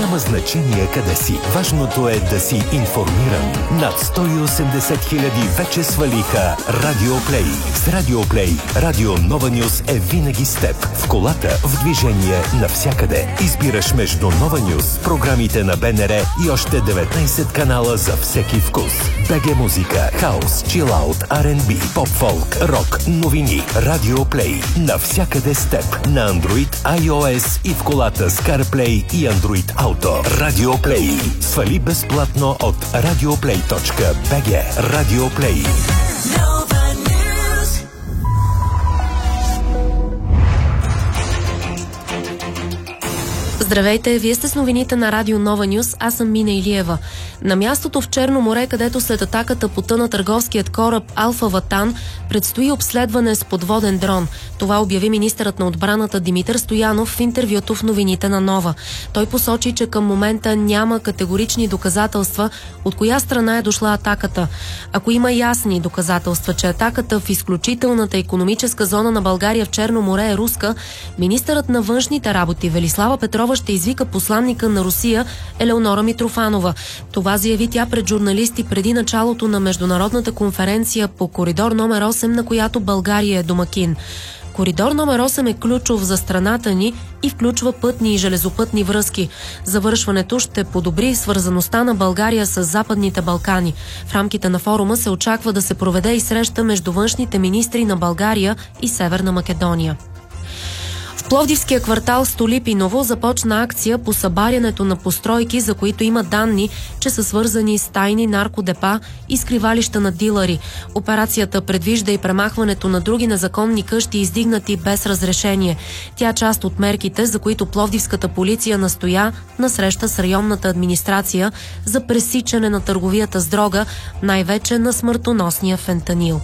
Няма значение къде си. Важното е да си информиран. Над 180 хиляди вече свалиха Радиоплей. С Радиоплей Радио Нова Нюс е винаги с теб. В колата, в движение, навсякъде. Избираш между Нова Нюс, програмите на БНР и още 19 канала за всеки вкус. БГ музика, хаус, чилаут, R&B, поп-фолк, рок, новини. Радиоплей. Навсякъде с теб. На Android, iOS и в колата с CarPlay и Android Auto. Радиоплей. Свали безплатно от radioplay.bg. Радиоплей. Здравейте, вие сте с новините на Радио Нова Нюс, аз съм Мина Илиева. На мястото в Черно море, където след атаката потъна търговският кораб Алфа Ватан, предстои обследване с подводен дрон. Това обяви министърът на отбраната Димитър Стоянов в интервюто в новините на Нова. Той посочи, че към момента няма категорични доказателства от коя страна е дошла атаката. Ако има ясни доказателства, че атаката в изключителната икономическа зона на България в Черно море е руска, министърът на външните работи Велислава Петрова ще извика посланника на Русия Елеонора Митрофанова. Това заяви тя пред журналисти преди началото на международната конференция по коридор номер 8, на която България е домакин. Коридор номер 8 е ключов за страната ни и включва пътни и железопътни връзки. Завършването ще подобри свързаността на България с Западните Балкани. В рамките на форума се очаква да се проведе и среща между външните министри на България и Северна Македония. В Пловдивския квартал Столипиново започна акция по събарянето на постройки, за които има данни, че са свързани с тайни наркодепа и скривалища на дилъри. Операцията предвижда и премахването на други незаконни къщи, издигнати без разрешение. Тя е част от мерките, за които пловдивската полиция настоя на среща с районната администрация за пресичане на търговията с дрога, най-вече на смъртоносния фентанил.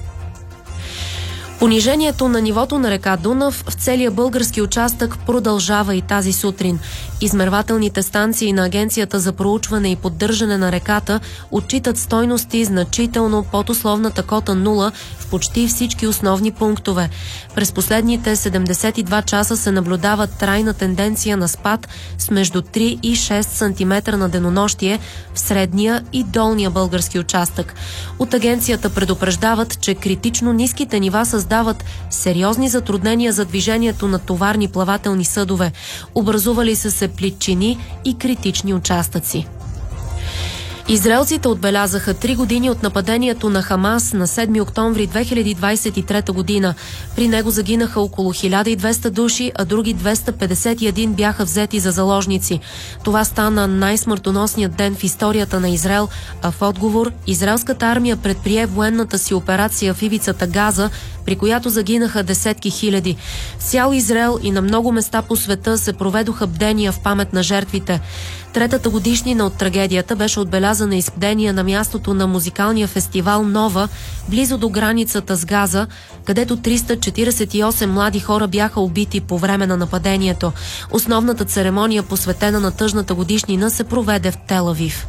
Понижението на нивото на река Дунав в целия български участък продължава и тази сутрин. Измервателните станции на Агенцията за проучване и поддържане на реката отчитат стойности значително под условната кота 0 в почти всички основни пунктове. През последните 72 часа се наблюдава трайна тенденция на спад с между 3 и 6 см на денонощие в средния и долния български участък. От агенцията предупреждават, че критично ниските нива създават сериозни затруднения за движението на товарни плавателни съдове. Образували са се плитчини и критични участъци. Израелците отбелязаха 3 години от нападението на Хамас на 7 октомври 2023 година. При него загинаха около 1200 души, а други 251 бяха взети за заложници. Това стана най-смъртоносният ден в историята на Израел, а в отговор израелската армия предприе военната си операция в ивицата Газа, при която загинаха десетки хиляди. В цял Израел и на много места по света се проведоха бдения в памет на жертвите. Третата годишнина от трагедията беше отбелязана из бдения на мястото на музикалния фестивал Нова, близо до границата с Газа, където 348 млади хора бяха убити по време на нападението. Основната церемония, посветена на тъжната годишнина, се проведе в Тел Авив.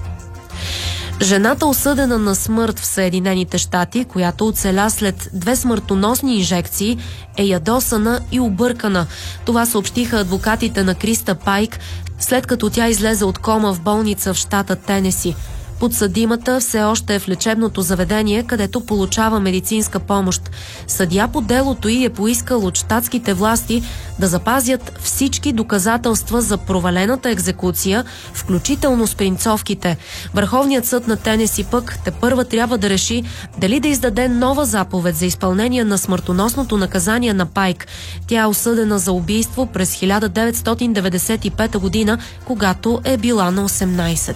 Жената, осъдена на смърт в Съединените щати, която оцеля след 2 смъртоносни инжекции, е ядосана и объркана. Това съобщиха адвокатите на Криста Пайк, след като тя излезе от кома в болница в щата Тенеси. Подсъдимата все още е в лечебното заведение, където получава медицинска помощ. Съдия по делото й е поискал от щатските власти да запазят всички доказателства за провалената екзекуция, включително с принцовките. Върховният съд на Тенеси пък тепърва трябва да реши дали да издаде нова заповед за изпълнение на смъртоносното наказание на Пайк. Тя е осъдена за убийство през 1995 година, когато е била на 18.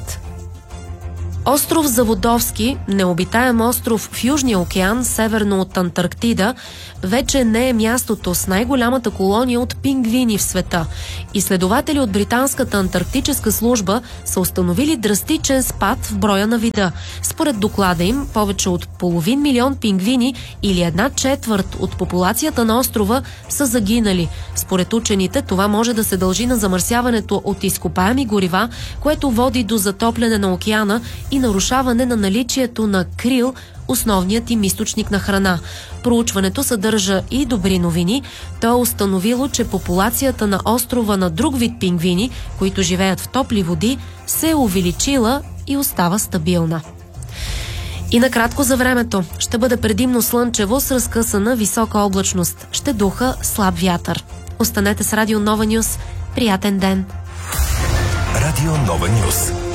Остров Заводовски, необитаем остров в Южния океан, северно от Антарктида, вече не е мястото с най-голямата колония от пингвини в света. Изследователи от британската антарктическа служба са установили драстичен спад в броя на вида. Според доклада им, повече от 500 000 пингвини или 1/4 от популацията на острова са загинали. Според учените, това може да се дължи на замърсяването от изкопаеми горива, което води до затопляне на океана и и нарушаване на наличието на крил, основният им източник на храна. Проучването съдържа и добри новини. То е установило, че популацията на острова на друг вид пингвини, които живеят в топли води, се е увеличила и остава стабилна. И накратко за времето. Ще бъде предимно слънчево с разкъсана висока облачност. Ще духа слаб вятър. Останете с Радио Нова Нюс. Приятен ден! Радио Нова Нюс.